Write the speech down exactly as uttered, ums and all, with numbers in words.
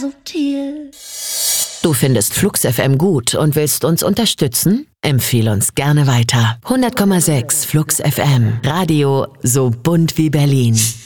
so dear. Du findest Flux F M gut und willst uns unterstützen? Empfehle uns gerne weiter. hundert Komma sechs Flux F M. Radio so bunt wie Berlin.